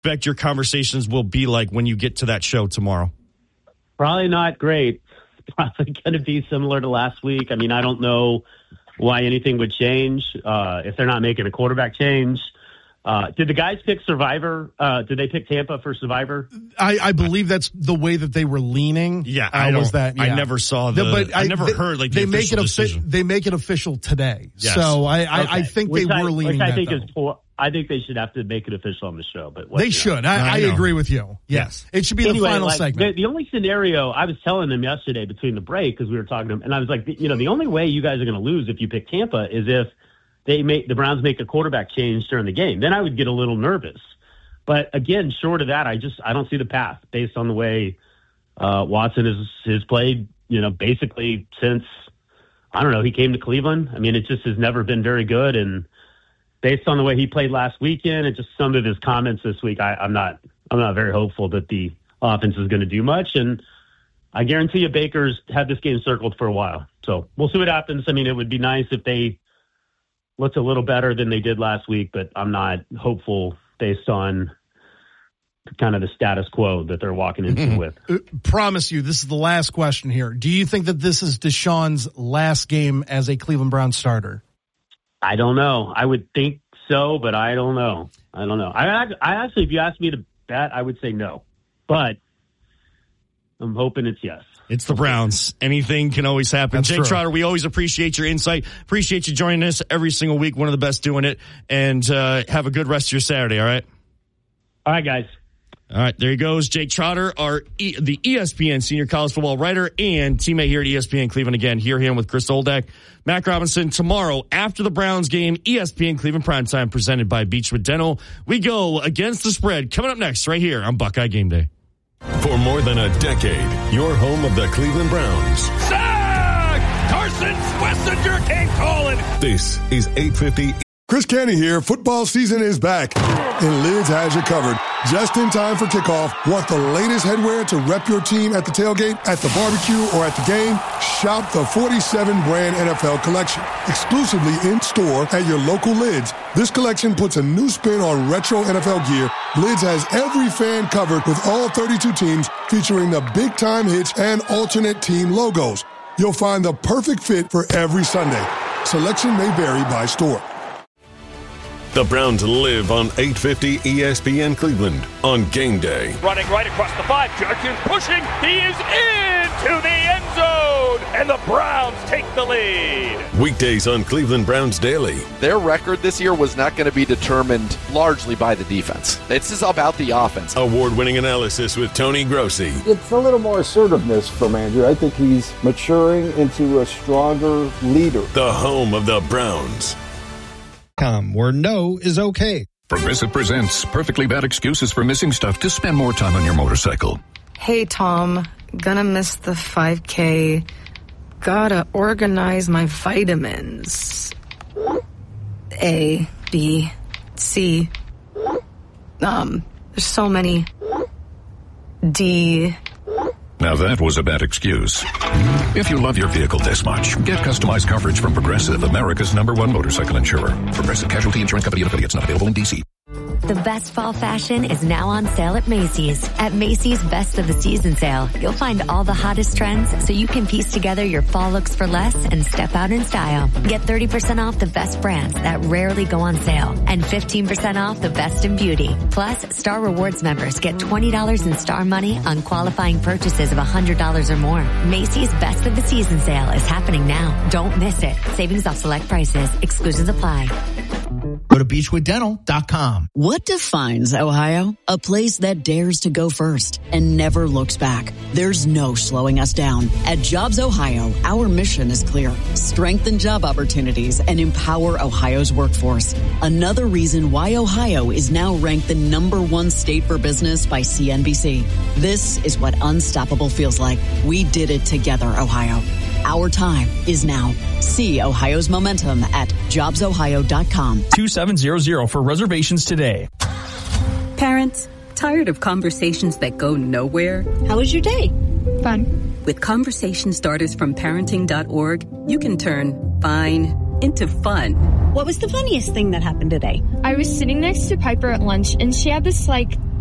expect your conversations will be like when you get to that show tomorrow? Probably not great. It's probably going to be similar to last week. I mean, I don't know why anything would change if they're not making a quarterback change. Did the guys pick Survivor? Did they pick Tampa for Survivor? I believe that's the way that they were leaning. Yeah, I never saw I never heard like the official decision. They make it official today. Yes. So I think they were leaning. Which I think is poor. I think they should have to make it official on the show. But they should. I agree with you. Yes, it should be the final segment. The only scenario I was telling them yesterday between the break because we were talking to them, and I was like, the only way you guys are going to lose if you pick Tampa is if the Browns make a quarterback change during the game. Then I would get a little nervous. But again, short of that, I don't see the path based on the way Watson has played. Basically since he came to Cleveland. I mean, it just has never been very good. And based on the way he played last weekend and just some of his comments this week, I'm not very hopeful that the offense is going to do much. And I guarantee you, Baker's had this game circled for a while. So we'll see what happens. I mean, it would be nice if they looked a little better than they did last week, but I'm not hopeful based on kind of the status quo that they're walking into with. Promise you, this is the last question here. Do you think that this is Deshaun's last game as a Cleveland Browns starter? I don't know. I would think so, but I don't know. I actually, if you asked me to bet, I would say no, but I'm hoping it's yes. It's the Browns. Anything can always happen. That's Jake true. Trotter, we always appreciate your insight. Appreciate you joining us every single week. One of the best doing it. And have a good rest of your Saturday, all right? All right, guys. All right, there he goes. Jake Trotter, the ESPN senior college football writer and teammate here at ESPN Cleveland. Again, hear him with Chris Oldak. Mac Robinson, tomorrow after the Browns game, ESPN Cleveland Primetime presented by Beachwood Dental. We go against the spread. Coming up next right here on Buckeye Game Day. For more than a decade, your home of the Cleveland Browns. Sack! Carson Schlesinger came calling. This is 850. Chris Canty here. Football season is back, and Lids has you covered. Just in time for kickoff. Want the latest headwear to rep your team at the tailgate, at the barbecue, or at the game? Shop the 47 brand NFL collection. Exclusively in store at your local Lids. This collection puts a new spin on retro NFL gear. Lids has every fan covered with all 32 teams featuring the big time hits and alternate team logos. You'll find the perfect fit for every Sunday. Selection may vary by store. The Browns live on 850 ESPN Cleveland on game day. Running right across the 5. Jerkins pushing. He is into the end zone. And the Browns take the lead. Weekdays on Cleveland Browns Daily. Their record this year was not going to be determined largely by the defense. This is about the offense. Award-winning analysis with Tony Grossi. It's a little more assertiveness from Andrew. I think he's maturing into a stronger leader. The home of the Browns. Where no is okay. Progressive presents Perfectly Bad Excuses for Missing Stuff to spend more time on your motorcycle. Hey, Tom. Gonna miss the 5K. Gotta organize my vitamins. A, B, C. There's so many. D. Now that was a bad excuse. If you love your vehicle this much, get customized coverage from Progressive, America's #1 motorcycle insurer. Progressive Casualty Insurance Company and affiliates, not available in D.C. The best fall fashion is now on sale at Macy's. At Macy's Best of the Season sale, you'll find all the hottest trends so you can piece together your fall looks for less and step out in style. Get 30% off the best brands that rarely go on sale and 15% off the best in beauty. Plus, Star Rewards members get $20 in Star Money on qualifying purchases of $100 or more. Macy's Best of the Season sale is happening now. Don't miss it. Savings off select prices. Exclusions apply. Go to BeachwoodDental.com. What defines Ohio? A place that dares to go first and never looks back. There's no slowing us down. At Jobs Ohio, our mission is clear. Strengthen job opportunities and empower Ohio's workforce. Another reason why Ohio is now ranked the #1 state for business by CNBC. This is what unstoppable feels like. We did it together, Ohio. Our time is now. See Ohio's momentum at jobsohio.com. 2700 for reservations today. Parents, tired of conversations that go nowhere? How was your day? Fun. With conversation starters from parenting.org, you can turn fine into fun. What was the funniest thing that happened today? I was sitting next to Piper at lunch, and she had this,